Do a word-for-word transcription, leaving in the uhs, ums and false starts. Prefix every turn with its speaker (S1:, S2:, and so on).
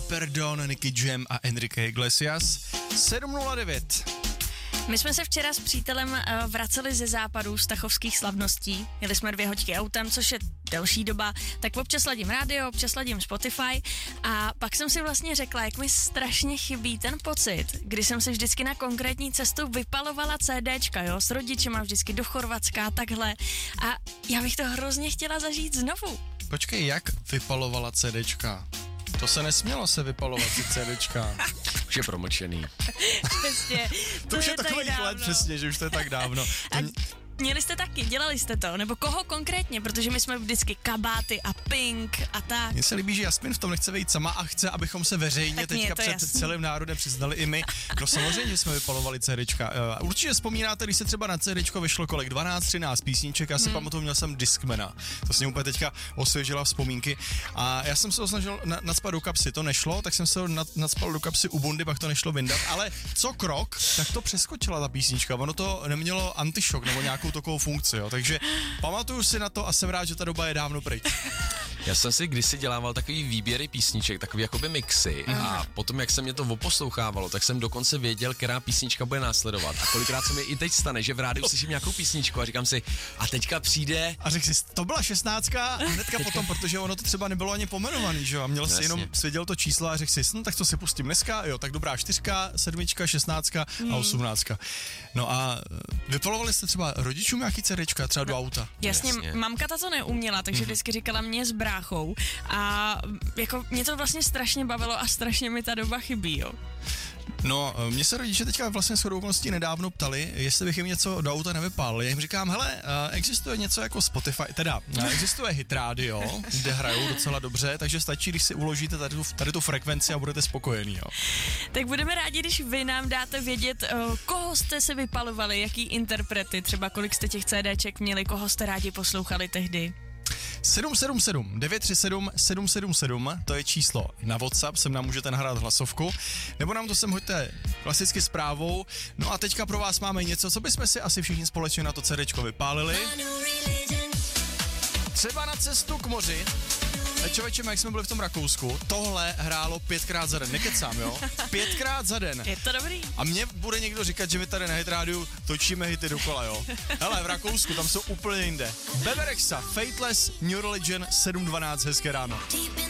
S1: Perdón, Nicky Jam a Enrique Iglesias. sedm nula devět.
S2: My jsme se včera s přítelem uh, vraceli ze západu z tachovských slavností. Jeli jsme dvě hoďky autem, což je delší doba, tak občas ladím rádio, občas ladím Spotify a pak jsem si vlastně řekla, jak mi strašně chybí ten pocit, kdy jsem se vždycky na konkrétní cestu vypalovala CDčka, jo, s rodičema vždycky do Chorvatska a takhle a já bych to hrozně chtěla zažít znovu.
S1: Počkej, jak vypalovala CDčka? To se nesmělo se vypalovat ty CDčka.
S3: Už je promlčený.
S2: Přesně.
S1: To, to už je, je takových let přesně, že už to je tak dávno.
S2: A měli jste taky, dělali jste to, nebo koho konkrétně, protože my jsme vždycky kabáty a Pink a tak.
S1: Mně se líbí, že Jasmin v tom nechce vejít sama a chce, abychom se veřejně tak teďka před jasný. celým národem přiznali i my. No samozřejmě, že jsme vypalovali CDčka. Určitě vzpomínáte, když se třeba na CDčko vyšlo kolik, dvanáct třináct písniček, já si hmm. pamatuju, měl jsem Discmana. To jsem úplně teďka osvěžila vzpomínky a já jsem se ho snažil na, nacpat do kapsy, to nešlo, tak jsem se ho nad, nacpal do kapsy u bundy, pak to nešlo vyndat, ale co krok, tak to přeskočila ta písnička, ono to nemělo antišok nebo nějakou takovou funkci, jo. Takže pamatuju si na to a jsem rád, že ta doba je dávno pryč.
S3: Já jsem si kdysi dělával takový výběry písniček, takový jakoby mixy mm. a potom, jak se mě to oposlouchávalo, tak jsem dokonce věděl, která písnička bude následovat. A kolikrát se mi i teď stane, že v rádiu slyším nějakou písničku a říkám si, a teďka přijde...
S1: A řekl si, to byla šestnáctka a hnedka teďka... potom, protože ono to třeba nebylo ani pomenovaný, že jo, a měl si jenom, svěděl to číslo a řekl si, no tak to si pustím dneska, jo, tak dobrá, čtyřka, sedmička, šestnáctka mm. a osmnáctka. No a vypalovali jste třeba rodičům nějaký CDčka, třeba do auta?
S2: Jasně, Jasně. mamka ta to neuměla, takže mm-hmm. vždycky říkala mě s bráchou a jako mě to vlastně strašně bavilo a strašně mi ta doba chybí, jo.
S1: No, mě se rodiče teďka vlastně shodou okolností nedávno ptali, jestli bych jim něco do auta nevypálil. Já jim říkám, hele, existuje něco jako Spotify, teda existuje hit radio, kde hrajou docela dobře, takže stačí, když si uložíte tady tu, tady tu frekvenci a budete spokojený, jo.
S2: Tak budeme rádi, když vy nám dáte vědět, koho jste se vypalovali, jaký interprety, třeba kolik jste těch CDček měli, koho jste rádi poslouchali tehdy.
S1: sedm sedm sedm devět tři sedm sedm sedm sedm, to je číslo na WhatsApp, sem nám můžete nahrát hlasovku, nebo nám to sem hoďte klasicky zprávou. No a teďka pro vás máme něco, co bychom si asi všichni společně na to CDčko vypálili. Třeba na cestu k moři. Člověče, jak jsme byli v tom Rakousku, tohle hrálo pětkrát za den, nekecám, jo? Pětkrát za den.
S2: Je to dobrý.
S1: A mě bude někdo říkat, že my tady na Hit Rádiu točíme hity dokola, jo? Hele, v Rakousku, tam jsou úplně jinde. Bebe Rexha, Fateless, New Religion, sedm dvanáct, hezké ráno.